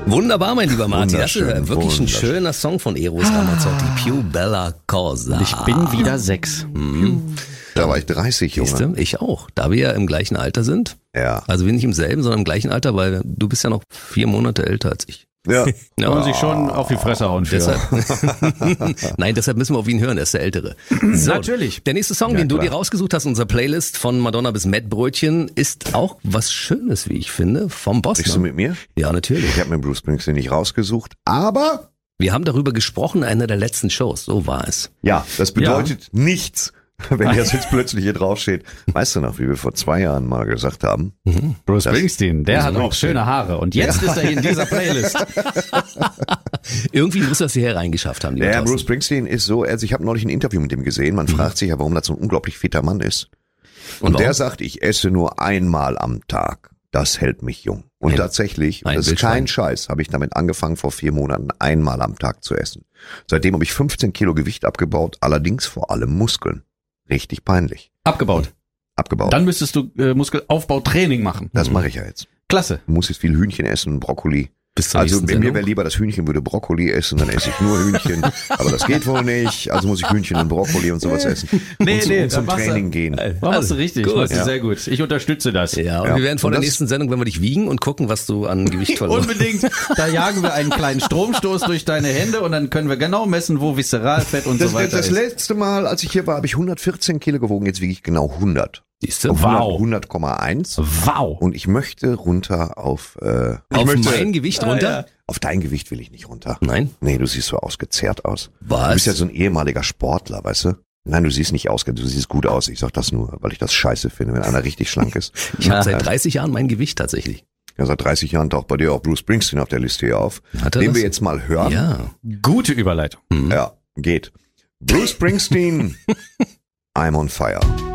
Wunderbar, mein lieber Martin. Das ist wirklich ein schöner Song von Eros Ramazzotti. Più bella cosa. Ich bin wieder 6. Da war ich 30, Junge. Siehste, ich auch. Da wir ja im gleichen Alter sind. Ja. Also wir nicht im selben, sondern im gleichen Alter, weil du bist ja noch 4 Monate älter als ich. Ja. Kann man sich schon auf die Fresse hauen für. Nein, deshalb müssen wir auf ihn hören, er ist der Ältere. So, Natürlich. Der nächste Song, den du dir rausgesucht hast, unserer Playlist von Madonna bis Mettbrötchen, ist auch was Schönes, wie ich finde, vom Boss. Bist du mit mir? Ja, natürlich. Ich habe mir Bruce Springsteen nicht rausgesucht, aber... Wir haben darüber gesprochen in einer der letzten Shows, so war es. Ja, das bedeutet nichts, wenn das jetzt plötzlich hier draufsteht. Weißt du noch, wie wir vor 2 Jahren mal gesagt haben? Bruce Springsteen, der hat auch Springsteen. schöne Haare. Und jetzt ist er hier in dieser Playlist. Irgendwie muss das hierher reingeschafft haben. Ja, Bruce Springsteen ist so, also ich habe neulich ein Interview mit ihm gesehen, man fragt sich ja, warum das so ein unglaublich fitter Mann ist. Und der sagt, ich esse nur einmal am Tag. Das hält mich jung. Und tatsächlich, das ist kein Scheiß, habe ich damit angefangen, vor 4 Monaten einmal am Tag zu essen. Seitdem habe ich 15 Kilo Gewicht abgebaut, allerdings vor allem Muskeln. Richtig peinlich. Abgebaut. Dann müsstest du Muskelaufbautraining machen. Das mache ich ja jetzt. Klasse. Du musst jetzt viel Hühnchen essen, Brokkoli. Bis zur Also nächsten mir Sendung. wäre lieber, das Hühnchen würde Brokkoli essen, dann esse ich nur Hühnchen. Aber das geht wohl nicht, also muss ich Hühnchen und Brokkoli und sowas essen. Und zum Training gehen. Machst du richtig. Gut. Machst du sehr gut. Ich unterstütze das. Ja, und wir werden vor der nächsten Sendung, wenn wir dich wiegen und gucken, was du an Gewicht verloren hast. Unbedingt. Da jagen wir einen kleinen Stromstoß durch deine Hände und dann können wir genau messen, wo Viszeralfett und so weiter Das ist. letzte Mal, als ich hier war, habe ich 114 Kilo gewogen, jetzt wiege ich genau 100. Siehst du? Wow. 100,1. Wow. Und ich möchte runter auf... Mein Gewicht runter? Auf dein Gewicht will ich nicht runter. Nein. Nee, du siehst so ausgezehrt aus. Was? Du bist ja so ein ehemaliger Sportler, weißt du? Nein, du siehst nicht aus, du siehst gut aus. Ich sag das nur, weil ich das scheiße finde, wenn einer richtig schlank ist. Ich habe seit 30 Jahren mein Gewicht tatsächlich. Ja, seit 30 Jahren taucht bei dir auch Bruce Springsteen auf der Liste hier auf. Hat er Den das? wir jetzt mal hören. Ja. Gute Überleitung. Ja, geht. Bruce Springsteen, I'm on fire.